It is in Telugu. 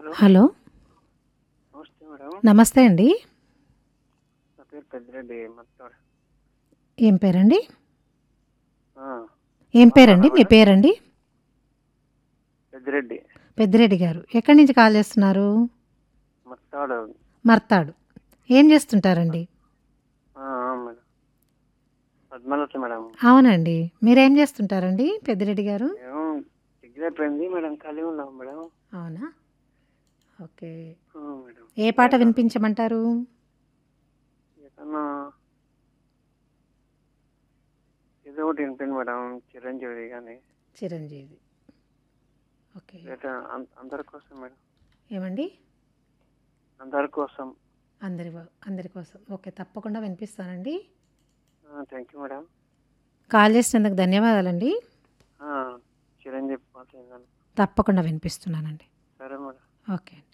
హలో! హలో! నమస్తే మేడం. నమస్తే అండి. నా పేరు పెద్దిరెడ్డి మత్తోడ. ఏం పేరండి? ఆ! ఏం బాగున్నారా పేరండి? మీ మేడం? పేరండి? పెద్దిరెడ్డి. పెద్దిరెడ్డి గారు. ఎక్కడి నుంచి కాల్ చేస్తున్నారు? మత్తోడ. మర్తాడు. ఏం ఆ! చేస్తుంటారండి? ఆ! మేడం. పద్మలత మేడం. అవునండి. మీరేం చేస్తుంటారండి పెద్దిరెడ్డి గారు? మేము డిగ్రీ అయిపోయింది మేడం. ఖాళీగా ఉన్నాం మేడం. అవునా? ఓకే. మేడం. ఏ పాట వినిపించమంటారు? ఏదన్నా ఏదో ఒకటి వినిపించండి మేడం. చిరంజీవిది గాని. చిరంజీవి. ఓకే. లేదా అందరి కోసం మేడం. ఏమండి? అందరి కోసం. అందరి కోసం. ఓకే. తప్పకుండా వినిపిస్తానండి. Thank you madam. కాల్ చేసినందుకు ధన్యవాదాలండి. చిరంజీవి పాట ఏదన్నా. తప్పకుండా వినిపిస్తున్నానండి. సరే మేడం. ఓకే.